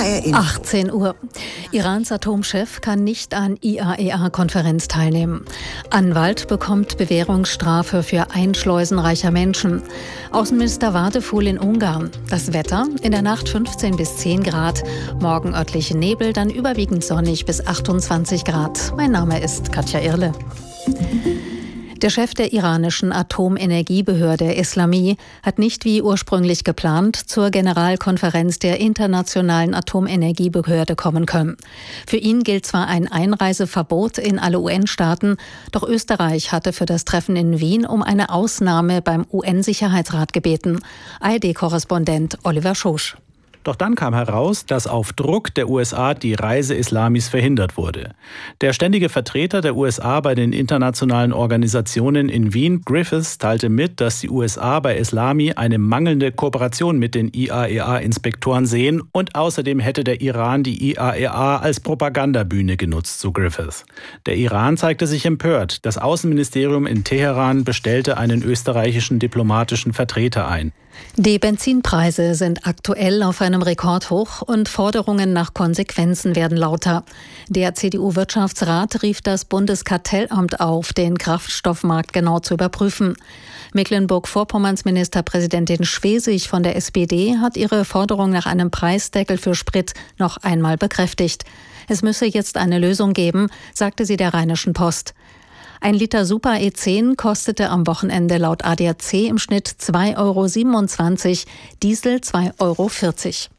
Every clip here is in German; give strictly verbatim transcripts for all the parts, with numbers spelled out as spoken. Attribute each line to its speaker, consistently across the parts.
Speaker 1: achtzehn Uhr. Irans Atomchef kann nicht an I A E A-Konferenz teilnehmen. Anwalt bekommt Bewährungsstrafe für Einschleusen reicher Menschen. Außenminister Vardeful in Ungarn. Das Wetter: in der Nacht fünfzehn bis zehn Grad. Morgen örtliche Nebel, dann überwiegend sonnig bis achtundzwanzig Grad. Mein Name ist Katja Irle. Der Chef der iranischen Atomenergiebehörde Eslami hat nicht wie ursprünglich geplant zur Generalkonferenz der Internationalen Atomenergiebehörde kommen können. Für ihn gilt zwar ein Einreiseverbot in alle U N-Staaten, doch Österreich hatte für das Treffen in Wien um eine Ausnahme beim U N-Sicherheitsrat gebeten. A R D-Korrespondent Oliver Schosch.
Speaker 2: Doch dann kam heraus, dass auf Druck der U S A die Reise Eslamis verhindert wurde. Der ständige Vertreter der U S A bei den internationalen Organisationen in Wien, Griffiths, teilte mit, dass die U S A bei Eslami eine mangelnde Kooperation mit den I A E A-Inspektoren sehen und außerdem hätte der Iran die I A E A als Propagandabühne genutzt, so Griffiths. Der Iran zeigte sich empört. Das Außenministerium in Teheran bestellte einen österreichischen diplomatischen Vertreter ein.
Speaker 1: Die Benzinpreise sind aktuell auf einem Rekordhoch und Forderungen nach Konsequenzen werden lauter. Der C D U-Wirtschaftsrat rief das Bundeskartellamt auf, den Kraftstoffmarkt genau zu überprüfen. Mecklenburg-Vorpommerns Ministerpräsidentin Schwesig von der S P D hat ihre Forderung nach einem Preisdeckel für Sprit noch einmal bekräftigt. Es müsse jetzt eine Lösung geben, sagte sie der Rheinischen Post. Ein Liter Super E zehn kostete am Wochenende laut A D A C im Schnitt zwei Euro siebenundzwanzig, Diesel zwei Euro vierzig.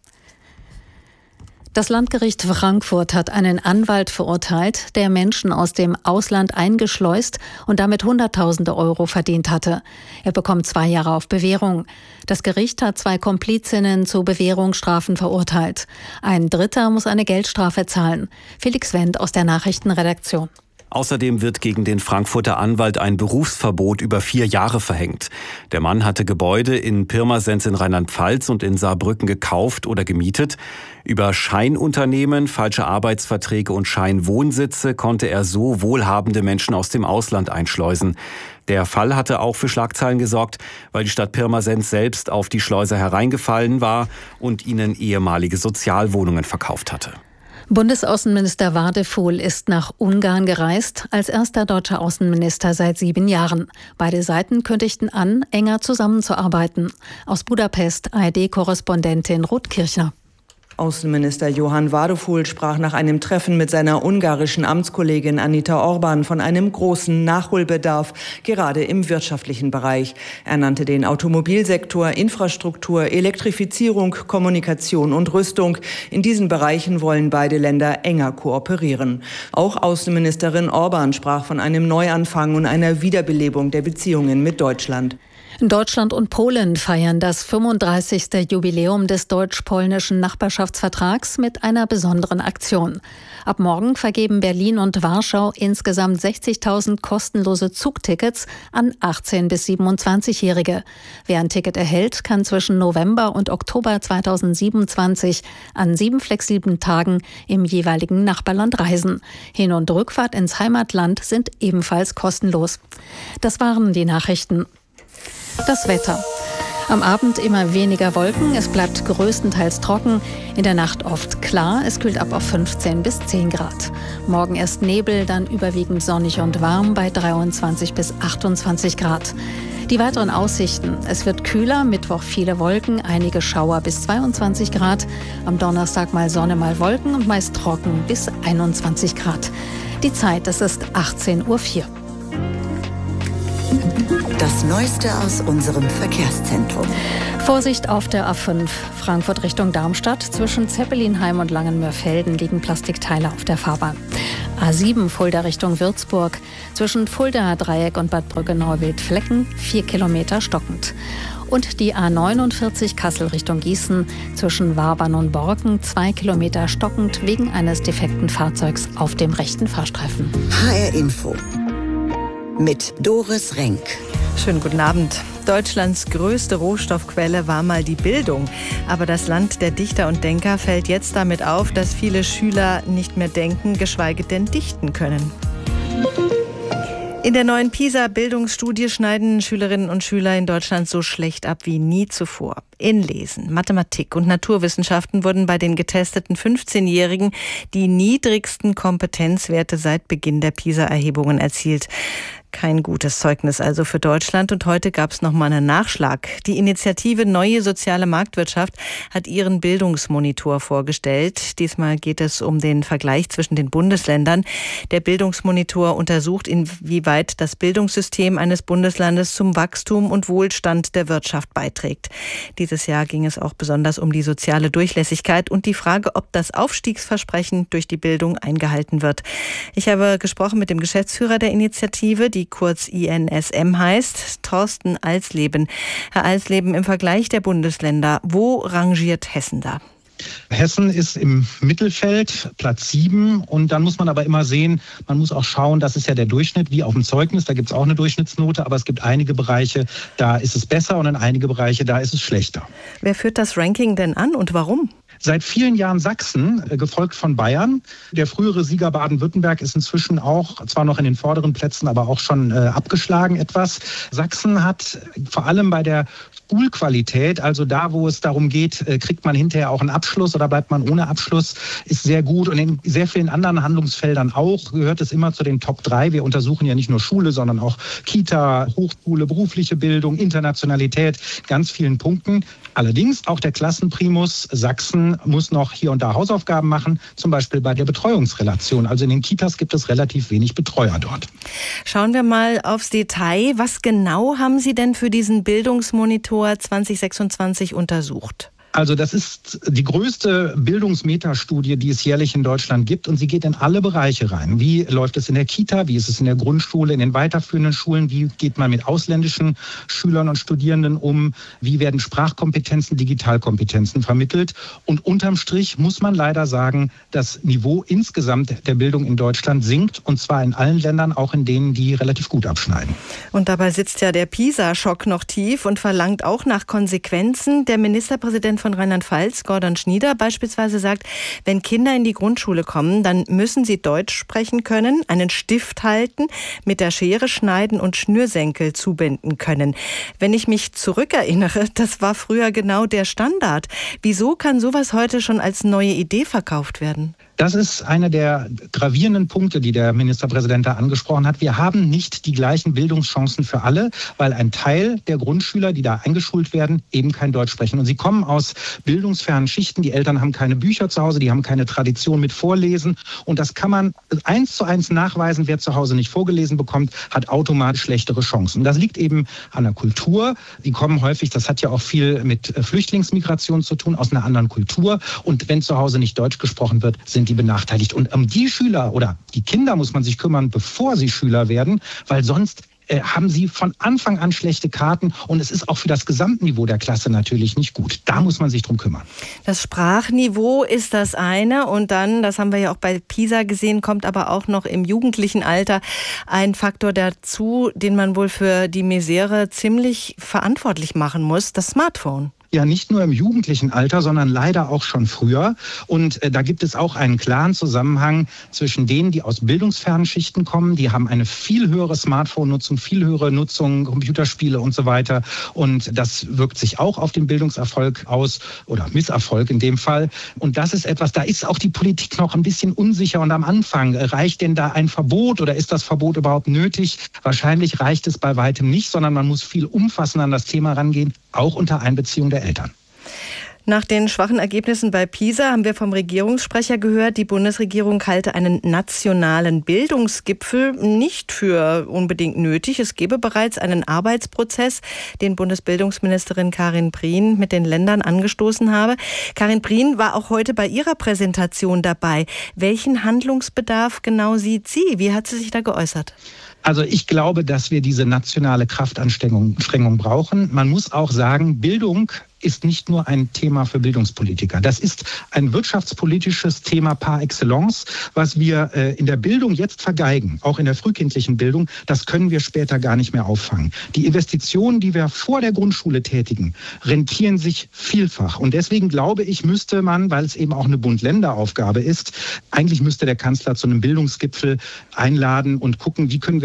Speaker 1: Das Landgericht Frankfurt hat einen Anwalt verurteilt, der Menschen aus dem Ausland eingeschleust und damit Hunderttausende Euro verdient hatte. Er bekommt zwei Jahre auf Bewährung. Das Gericht hat zwei Komplizinnen zu Bewährungsstrafen verurteilt. Ein Dritter muss eine Geldstrafe zahlen. Felix Wendt aus der Nachrichtenredaktion.
Speaker 3: Außerdem wird gegen den Frankfurter Anwalt ein Berufsverbot über vier Jahre verhängt. Der Mann hatte Gebäude in Pirmasens in Rheinland-Pfalz und in Saarbrücken gekauft oder gemietet. Über Scheinunternehmen, falsche Arbeitsverträge und Scheinwohnsitze konnte er so wohlhabende Menschen aus dem Ausland einschleusen. Der Fall hatte auch für Schlagzeilen gesorgt, weil die Stadt Pirmasens selbst auf die Schleuser hereingefallen war und ihnen ehemalige Sozialwohnungen verkauft hatte.
Speaker 1: Bundesaußenminister Vardeful ist nach Ungarn gereist, als erster deutscher Außenminister seit sieben Jahren. Beide Seiten kündigten an, enger zusammenzuarbeiten. Aus Budapest A R D-Korrespondentin Ruth Kirchner.
Speaker 4: Außenminister Johann Vardeful sprach nach einem Treffen mit seiner ungarischen Amtskollegin Anita Orban von einem großen Nachholbedarf, gerade im wirtschaftlichen Bereich. Er nannte den Automobilsektor, Infrastruktur, Elektrifizierung, Kommunikation und Rüstung. In diesen Bereichen wollen beide Länder enger kooperieren. Auch Außenministerin Orban sprach von einem Neuanfang und einer Wiederbelebung der Beziehungen mit Deutschland.
Speaker 1: Deutschland und Polen feiern das fünfunddreißigste Jubiläum des deutsch-polnischen Nachbarschaftsvertrags mit einer besonderen Aktion. Ab morgen vergeben Berlin und Warschau insgesamt sechzigtausend kostenlose Zugtickets an achtzehn- bis siebenundzwanzigjährige. Wer ein Ticket erhält, kann zwischen November und Oktober zweitausendsiebenundzwanzig an sieben flexiblen Tagen im jeweiligen Nachbarland reisen. Hin- und Rückfahrt ins Heimatland sind ebenfalls kostenlos. Das waren die Nachrichten. Das Wetter. Am Abend immer weniger Wolken, es bleibt größtenteils trocken, in der Nacht oft klar, es kühlt ab auf fünfzehn bis zehn Grad. Morgen erst Nebel, dann überwiegend sonnig und warm bei dreiundzwanzig bis achtundzwanzig Grad. Die weiteren Aussichten: Es wird kühler, Mittwoch viele Wolken, einige Schauer bis zweiundzwanzig Grad, am Donnerstag mal Sonne, mal Wolken und meist trocken bis einundzwanzig Grad. Die Zeit, das ist achtzehn Uhr vier.
Speaker 5: Das Neueste aus unserem Verkehrszentrum.
Speaker 1: Vorsicht auf der A fünf, Frankfurt Richtung Darmstadt. Zwischen Zeppelinheim und Langenmörfelden liegen Plastikteile auf der Fahrbahn. A sieben, Fulda Richtung Würzburg. Zwischen Fulda Dreieck und Bad Brücke-Neuwied-Flecken vier Kilometer stockend. Und die A neunundvierzig Kassel Richtung Gießen. Zwischen Wabern und Borken zwei Kilometer stockend wegen eines defekten Fahrzeugs auf dem rechten Fahrstreifen.
Speaker 5: H R Info mit Doris Renk.
Speaker 6: Schönen guten Abend. Deutschlands größte Rohstoffquelle war mal die Bildung. Aber das Land der Dichter und Denker fällt jetzt damit auf, dass viele Schüler nicht mehr denken, geschweige denn dichten können. In der neuen PISA-Bildungsstudie schneiden Schülerinnen und Schüler in Deutschland so schlecht ab wie nie zuvor. In Lesen, Mathematik und Naturwissenschaften wurden bei den getesteten fünfzehnjährigen die niedrigsten Kompetenzwerte seit Beginn der PISA-Erhebungen erzielt. Kein gutes Zeugnis also für Deutschland. Und heute gab es nochmal einen Nachschlag. Die Initiative Neue Soziale Marktwirtschaft hat ihren Bildungsmonitor vorgestellt. Diesmal geht es um den Vergleich zwischen den Bundesländern. Der Bildungsmonitor untersucht, inwieweit das Bildungssystem eines Bundeslandes zum Wachstum und Wohlstand der Wirtschaft beiträgt. Dieses Jahr ging es auch besonders um die soziale Durchlässigkeit und die Frage, ob das Aufstiegsversprechen durch die Bildung eingehalten wird. Ich habe gesprochen mit dem Geschäftsführer der Initiative, die die kurz I N S M heißt, Thorsten Alsleben. Herr Alsleben, im Vergleich der Bundesländer, wo rangiert Hessen da?
Speaker 7: Hessen ist im Mittelfeld, Platz sieben. Und dann muss man aber immer sehen, man muss auch schauen, das ist ja der Durchschnitt, wie auf dem Zeugnis, da gibt es auch eine Durchschnittsnote, aber es gibt einige Bereiche, da ist es besser und in einige Bereiche, da ist es schlechter.
Speaker 6: Wer führt das Ranking denn an und warum?
Speaker 7: Seit vielen Jahren Sachsen, gefolgt von Bayern. Der frühere Sieger Baden-Württemberg ist inzwischen auch, zwar noch in den vorderen Plätzen, aber auch schon äh, abgeschlagen etwas. Sachsen hat vor allem bei der Schulqualität, also da, wo es darum geht, äh, kriegt man hinterher auch einen Abschluss oder bleibt man ohne Abschluss, ist sehr gut. Und in sehr vielen anderen Handlungsfeldern auch gehört es immer zu den Top drei. Wir untersuchen ja nicht nur Schule, sondern auch Kita, Hochschule, berufliche Bildung, Internationalität, ganz vielen Punkten. Allerdings auch der Klassenprimus Sachsen muss noch hier und da Hausaufgaben machen, zum Beispiel bei der Betreuungsrelation. Also in den Kitas gibt es relativ wenig Betreuer dort.
Speaker 6: Schauen wir mal aufs Detail. Was genau haben Sie denn für diesen Bildungsmonitor zwanzig sechsundzwanzig untersucht?
Speaker 7: Also das ist die größte Bildungsmetastudie, die es jährlich in Deutschland gibt, und sie geht in alle Bereiche rein. Wie läuft es in der Kita, wie ist es in der Grundschule, in den weiterführenden Schulen, wie geht man mit ausländischen Schülern und Studierenden um, wie werden Sprachkompetenzen, Digitalkompetenzen vermittelt. Und unterm Strich muss man leider sagen, das Niveau insgesamt der Bildung in Deutschland sinkt, und zwar in allen Ländern, auch in denen, die relativ gut abschneiden.
Speaker 6: Und dabei sitzt ja der PISA-Schock noch tief und verlangt auch nach Konsequenzen. Der Ministerpräsident von Rheinland-Pfalz, Gordon Schnieder, beispielsweise sagt, wenn Kinder in die Grundschule kommen, dann müssen sie Deutsch sprechen können, einen Stift halten, mit der Schere schneiden und Schnürsenkel zubinden können. Wenn ich mich zurückerinnere, das war früher genau der Standard. Wieso kann sowas heute schon als neue Idee verkauft werden?
Speaker 7: Das ist einer der gravierenden Punkte, die der Ministerpräsident da angesprochen hat. Wir haben nicht die gleichen Bildungschancen für alle, weil ein Teil der Grundschüler, die da eingeschult werden, eben kein Deutsch sprechen. Und sie kommen aus bildungsfernen Schichten. Die Eltern haben keine Bücher zu Hause, die haben keine Tradition mit Vorlesen. Und das kann man eins zu eins nachweisen. Wer zu Hause nicht vorgelesen bekommt, hat automatisch schlechtere Chancen. Das liegt eben an der Kultur. Die kommen häufig, das hat ja auch viel mit Flüchtlingsmigration zu tun, aus einer anderen Kultur. Und wenn zu Hause nicht Deutsch gesprochen wird, sind die benachteiligt. Und um die Schüler oder die Kinder muss man sich kümmern, bevor sie Schüler werden, weil sonst äh, haben sie von Anfang an schlechte Karten, und es ist auch für das Gesamtniveau der Klasse natürlich nicht gut. Da muss man sich drum kümmern.
Speaker 6: Das Sprachniveau ist das eine, und dann, das haben wir ja auch bei PISA gesehen, kommt aber auch noch im jugendlichen Alter ein Faktor dazu, den man wohl für die Misere ziemlich verantwortlich machen muss, das Smartphone.
Speaker 7: Ja, nicht nur im jugendlichen Alter, sondern leider auch schon früher. Und äh, da gibt es auch einen klaren Zusammenhang zwischen denen, die aus bildungsfernen Schichten kommen. Die haben eine viel höhere Smartphone-Nutzung, viel höhere Nutzung, Computerspiele und so weiter. Und das wirkt sich auch auf den Bildungserfolg aus, oder Misserfolg in dem Fall. Und das ist etwas, da ist auch die Politik noch ein bisschen unsicher. Und am Anfang, reicht denn da ein Verbot oder ist das Verbot überhaupt nötig? Wahrscheinlich reicht es bei weitem nicht, sondern man muss viel umfassender an das Thema rangehen, auch unter Einbeziehung der Eltern.
Speaker 6: Nach den schwachen Ergebnissen bei PISA haben wir vom Regierungssprecher gehört, die Bundesregierung halte einen nationalen Bildungsgipfel nicht für unbedingt nötig. Es gebe bereits einen Arbeitsprozess, den Bundesbildungsministerin Karin Prien mit den Ländern angestoßen habe. Karin Prien war auch heute bei ihrer Präsentation dabei. Welchen Handlungsbedarf genau sieht sie? Wie hat sie sich da geäußert?
Speaker 7: Also ich glaube, dass wir diese nationale Kraftanstrengung brauchen. Man muss auch sagen, Bildung ist nicht nur ein Thema für Bildungspolitiker. Das ist ein wirtschaftspolitisches Thema par excellence, was wir äh, in der Bildung jetzt vergeigen, auch in der frühkindlichen Bildung. Das können wir später gar nicht mehr auffangen. Die Investitionen, die wir vor der Grundschule tätigen, rentieren sich vielfach. Und deswegen glaube ich, müsste man, weil es eben auch eine Bund-Länder-Aufgabe ist, eigentlich müsste der Kanzler zu einem Bildungsgipfel einladen und gucken, wie können wir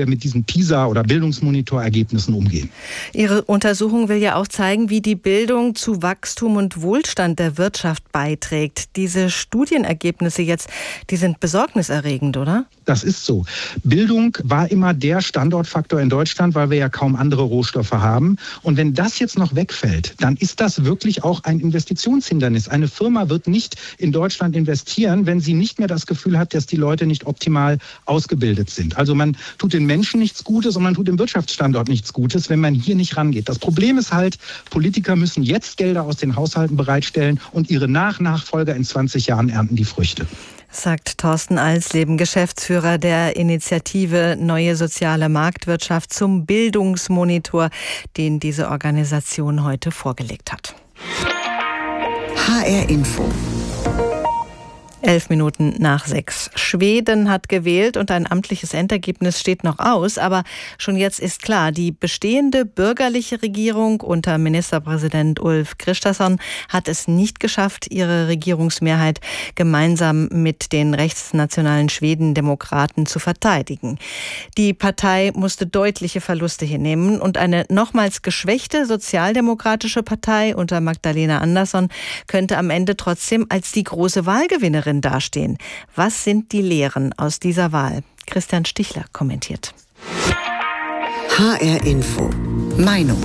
Speaker 7: wir mit diesen PISA- oder Bildungsmonitorergebnissen umgehen.
Speaker 6: Ihre Untersuchung will ja auch zeigen, wie die Bildung zu Wachstum und Wohlstand der Wirtschaft beiträgt. Diese Studienergebnisse jetzt, die sind besorgniserregend, oder?
Speaker 7: Das ist so. Bildung war immer der Standortfaktor in Deutschland, weil wir ja kaum andere Rohstoffe haben. Und wenn das jetzt noch wegfällt, dann ist das wirklich auch ein Investitionshindernis. Eine Firma wird nicht in Deutschland investieren, wenn sie nicht mehr das Gefühl hat, dass die Leute nicht optimal ausgebildet sind. Also man tut den Menschen nichts Gutes und man tut dem Wirtschaftsstandort nichts Gutes, wenn man hier nicht rangeht. Das Problem ist halt, Politiker müssen jetzt Gelder aus den Haushalten bereitstellen und ihre Nach-Nachfolger in zwanzig Jahren ernten die Früchte.
Speaker 6: Sagt Thorsten Alsleben, Geschäftsführer der Initiative Neue Soziale Marktwirtschaft zum Bildungsmonitor, den diese Organisation heute vorgelegt hat.
Speaker 5: H R Info.
Speaker 6: Elf Minuten nach sechs. Schweden hat gewählt und ein amtliches Endergebnis steht noch aus. Aber schon jetzt ist klar, die bestehende bürgerliche Regierung unter Ministerpräsident Ulf Kristersson hat es nicht geschafft, ihre Regierungsmehrheit gemeinsam mit den rechtsnationalen Schwedendemokraten zu verteidigen. Die Partei musste deutliche Verluste hinnehmen und eine nochmals geschwächte sozialdemokratische Partei unter Magdalena Andersson könnte am Ende trotzdem als die große Wahlgewinnerin dastehen. Was sind die Lehren aus dieser Wahl? Christian Stichler kommentiert.
Speaker 5: H R Info. Meinung.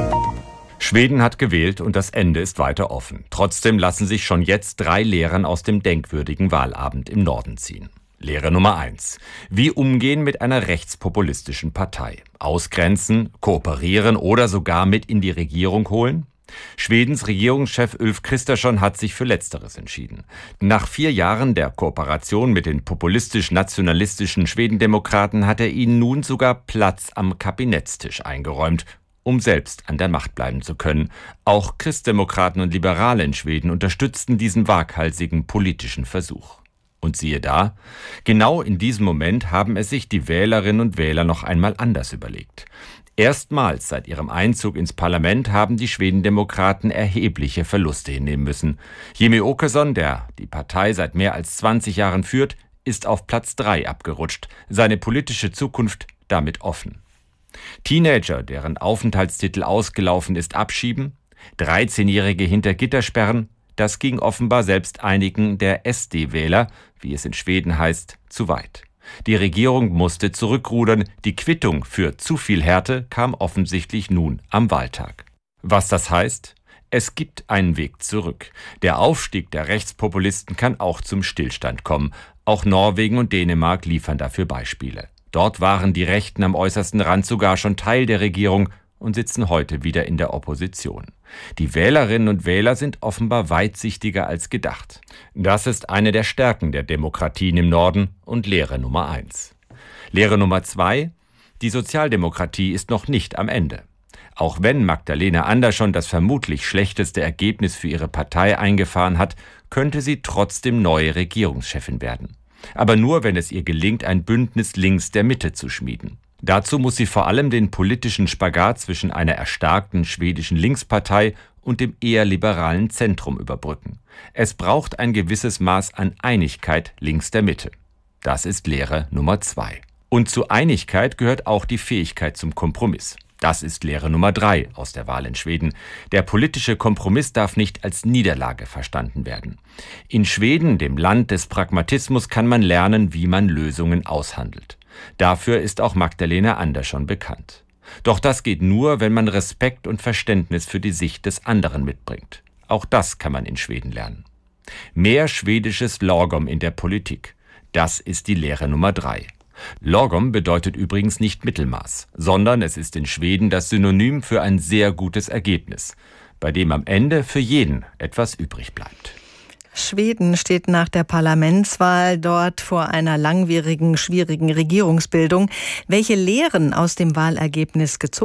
Speaker 8: Schweden hat gewählt und das Ende ist weiter offen. Trotzdem lassen sich schon jetzt drei Lehren aus dem denkwürdigen Wahlabend im Norden ziehen. Lehre Nummer eins. Wie umgehen mit einer rechtspopulistischen Partei? Ausgrenzen, kooperieren oder sogar mit in die Regierung holen? Schwedens Regierungschef Ulf Kristersson hat sich für Letzteres entschieden. Nach vier Jahren der Kooperation mit den populistisch-nationalistischen Schwedendemokraten hat er ihnen nun sogar Platz am Kabinettstisch eingeräumt, um selbst an der Macht bleiben zu können. Auch Christdemokraten und Liberale in Schweden unterstützten diesen waghalsigen politischen Versuch. Und siehe da, genau in diesem Moment haben es sich die Wählerinnen und Wähler noch einmal anders überlegt. Erstmals seit ihrem Einzug ins Parlament haben die Schwedendemokraten erhebliche Verluste hinnehmen müssen. Jimmie Åkesson, der die Partei seit mehr als zwanzig Jahren führt, ist auf Platz drei abgerutscht, seine politische Zukunft damit offen. Teenager, deren Aufenthaltstitel ausgelaufen ist, abschieben, dreizehnjährige hinter Gitter sperren, das ging offenbar selbst einigen der S D-Wähler, wie es in Schweden heißt, zu weit. Die Regierung musste zurückrudern, die Quittung für zu viel Härte kam offensichtlich nun am Wahltag. Was das heißt? Es gibt einen Weg zurück. Der Aufstieg der Rechtspopulisten kann auch zum Stillstand kommen. Auch Norwegen und Dänemark liefern dafür Beispiele. Dort waren die Rechten am äußersten Rand sogar schon Teil der Regierung und sitzen heute wieder in der Opposition. Die Wählerinnen und Wähler sind offenbar weitsichtiger als gedacht. Das ist eine der Stärken der Demokratien im Norden und Lehre Nummer eins. Lehre Nummer zwei: Die Sozialdemokratie ist noch nicht am Ende. Auch wenn Magdalena Andersson das vermutlich schlechteste Ergebnis für ihre Partei eingefahren hat, könnte sie trotzdem neue Regierungschefin werden. Aber nur, wenn es ihr gelingt, ein Bündnis links der Mitte zu schmieden. Dazu muss sie vor allem den politischen Spagat zwischen einer erstarkten schwedischen Linkspartei und dem eher liberalen Zentrum überbrücken. Es braucht ein gewisses Maß an Einigkeit links der Mitte. Das ist Lehre Nummer zwei. Und zu Einigkeit gehört auch die Fähigkeit zum Kompromiss. Das ist Lehre Nummer drei aus der Wahl in Schweden. Der politische Kompromiss darf nicht als Niederlage verstanden werden. In Schweden, dem Land des Pragmatismus, kann man lernen, wie man Lösungen aushandelt. Dafür ist auch Magdalena Andersson bekannt. Doch das geht nur, wenn man Respekt und Verständnis für die Sicht des anderen mitbringt. Auch das kann man in Schweden lernen. Mehr schwedisches Lagom in der Politik. Das ist die Lehre Nummer drei. Lagom bedeutet übrigens nicht Mittelmaß, sondern es ist in Schweden das Synonym für ein sehr gutes Ergebnis, bei dem am Ende für jeden etwas übrig bleibt.
Speaker 6: Schweden steht nach der Parlamentswahl dort vor einer langwierigen, schwierigen Regierungsbildung. Welche Lehren aus dem Wahlergebnis gezogen